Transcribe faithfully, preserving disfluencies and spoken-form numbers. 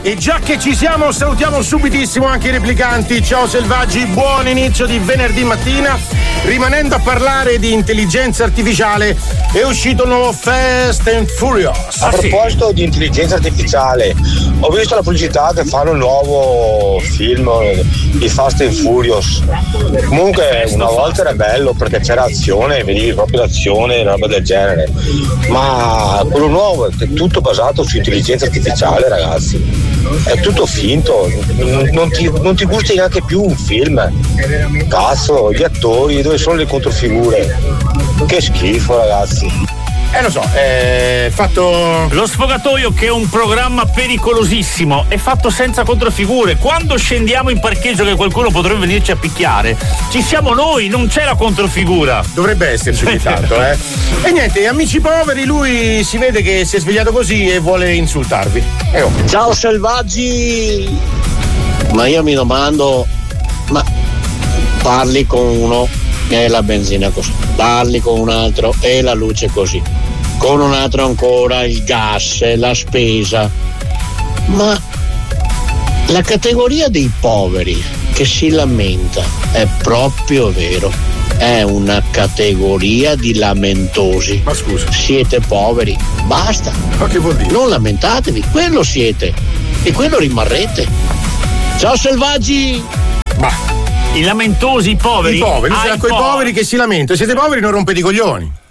E già che ci siamo, salutiamo subitissimo anche i replicanti. Ciao selvaggi, buon inizio di venerdì mattina. Rimanendo a parlare di intelligenza artificiale, è uscito il nuovo Fast and Furious. A proposito di intelligenza artificiale, ho visto la pubblicità che fanno il nuovo film di Fast and Furious. Comunque una volta era bello perché c'era azione, vedivi proprio l'azione e roba del genere. Ma quello nuovo è tutto basato su intelligenza artificiale, ragazzi. È tutto finto, non ti, non ti gusti neanche più un film. Cazzo, gli attori, dove sono le controfigure? Che schifo, ragazzi. Eh lo so, è fatto. Lo Sfogatoio, che è un programma pericolosissimo, è fatto senza controfigure. Quando scendiamo in parcheggio che qualcuno potrebbe venirci a picchiare, ci siamo noi, non c'è la controfigura. Dovrebbe esserci ogni tanto, eh. E niente, amici poveri, lui si vede che si è svegliato così e vuole insultarvi. Eh, oh. Ciao selvaggi! Ma io mi domando, ma parli con uno e la benzina così, parli con un altro e la luce così, con un altro ancora il gas, la spesa, ma la categoria dei poveri che si lamenta è proprio vero, è una categoria di lamentosi. Ma scusa, siete poveri, basta. Ma che vuol dire? Non lamentatevi, quello siete e quello rimarrete. Ciao selvaggi. Ma i lamentosi, i poveri. I poveri, ah, quei poveri che si lamentano. Siete poveri, non rompete i coglioni.